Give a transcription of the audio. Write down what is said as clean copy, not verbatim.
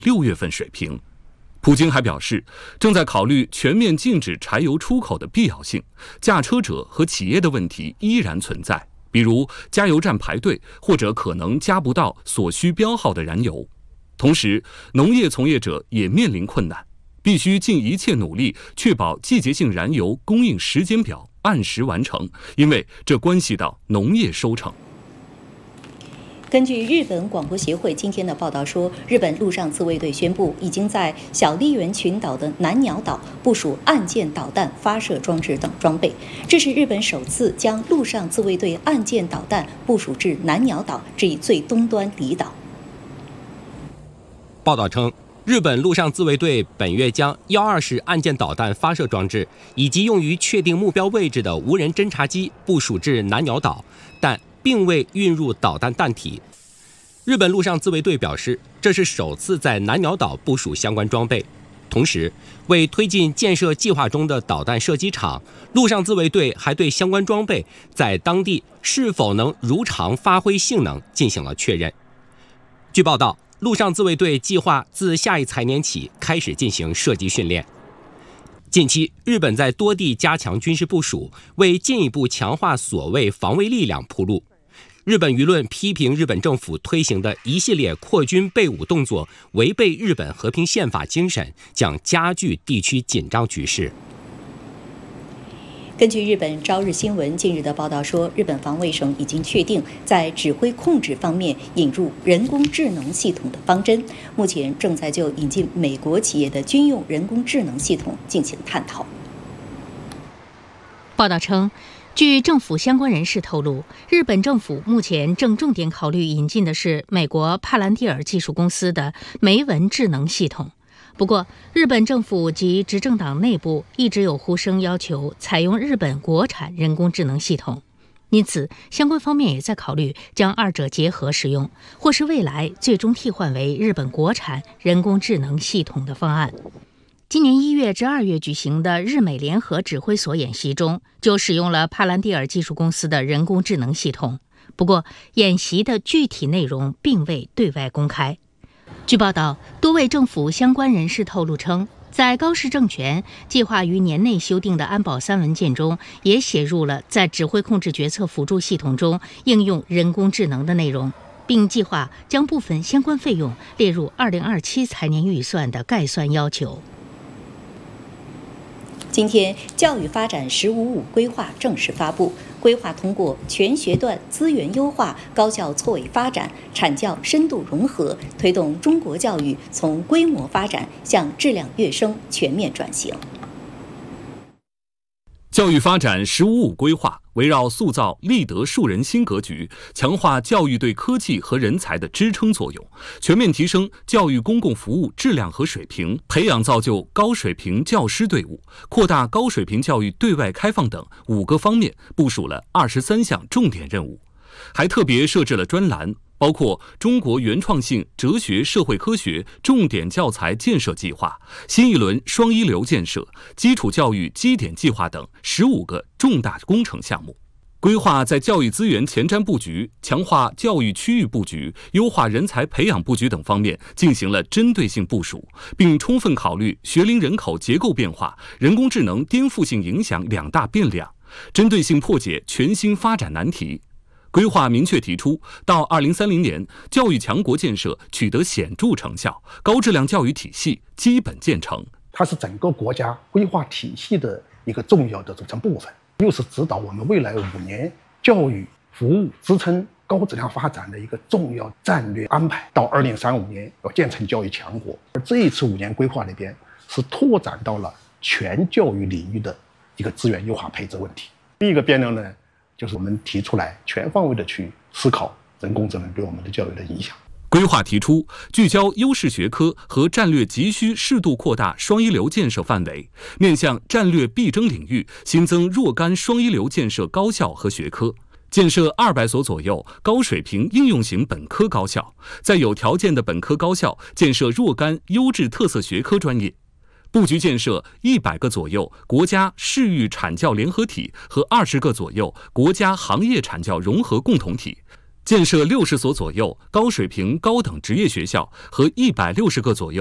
6月份水平。普京还表示，正在考虑全面禁止柴油出口的必要性，驾车者和企业的问题依然存在，比如加油站排队或者可能加不到所需标号的燃油。同时，农业从业者也面临困难，必须尽一切努力确保季节性燃油供应时间表按时完成，因为这关系到农业收成。 根据日本广播协会今天的报道说，日本陆上自卫队宣布已经在小笠原群岛的南鸟岛部署岸舰导弹发射装置等装备，这是日本首次将陆上自卫队岸舰导弹部署至南鸟岛这一最东端离岛。 报道称，日本陆上自卫队本月将120式岸舰导弹发射装置以及用于确定目标位置的无人侦察机部署至南鸟岛，但并未运入导弹弹体。日本陆上自卫队表示，这是首次在南鸟岛部署相关装备。同时，为推进建设计划中的导弹射击场，陆上自卫队还对相关装备在当地是否能如常发挥性能进行了确认。据报道，陆上自卫队计划自下一财年起开始进行射击训练。近期，日本在多地加强军事部署，为进一步强化所谓防卫力量铺路。日本舆论批评日本政府推行的一系列扩军备武动作违背日本和平宪法精神，将加剧地区紧张局势。 根据日本朝日新闻近日的报道说，日本防卫省已经确定在指挥控制方面引入人工智能系统的方针，目前正在就引进美国企业的军用人工智能系统进行探讨。 报道称，据政府相关人士透露，日本政府目前正重点考虑引进的是美国帕兰蒂尔技术公司的梅文智能系统。不过，日本政府及执政党内部一直有呼声要求采用日本国产人工智能系统，因此相关方面也在考虑将二者结合使用，或是未来最终替换为日本国产人工智能系统的方案。今年1月至2月举行的日美联合指挥所演习中，就使用了帕兰蒂尔技术公司的人工智能系统。不过，演习的具体内容并未对外公开。据报道，多位政府相关人士透露称，在高市政权计划于年内修订的安保3文件中，也写入了在指挥控制决策辅助系统中应用人工智能的内容，并计划将部分相关费用列入2027财年预算的概算要求。 今天，教育发展“15+5”规划正式发布。规划通过全学段资源优化、高校错位发展、产教深度融合，推动中国教育从规模发展向质量跃升全面转型。 教育发展“15+5”规划围绕塑造立德树人新格局，强化教育对科技和人才的支撑作用，全面提升教育公共服务质量和水平，培养造就高水平教师队伍，扩大高水平教育对外开放等5个方面部署了23项重点任务，还特别设置了专栏，包括中国原创性哲学社会科学重点教材建设计划、新一轮双一流建设、基础教育基点计划等15个重大工程项目。规划在教育资源前瞻布局、强化教育区域布局、优化人才培养布局等方面进行了针对性部署，并充分考虑学龄人口结构变化、人工智能颠覆性影响2大变量，针对性破解全新发展难题。规划明确提出，到2030年，教育强国建设取得显著成效，高质量教育体系基本建成。 它是整个国家规划体系的一个重要的组成部分，又是指导我们未来5年教育服务支撑高质量发展的一个重要战略安排。到2035年要建成教育强国，而这一次5年规划里边是拓展到了全教育领域的一个资源优化配置问题。第一个变量呢，就是我们提出来全方位的去思考人工智能对我们的教育的影响。 规划提出，聚焦优势学科和战略急需适度扩大双一流建设范围，面向战略必争领域，新增若干双一流建设高校和学科，建设200所左右高水平应用型本科高校，在有条件的本科高校建设若干优质特色学科专业。布局建设100个左右国家市域产教联合体和20个左右国家行业产教融合共同体， 建设60所左右高水平高等职业学校和160个左右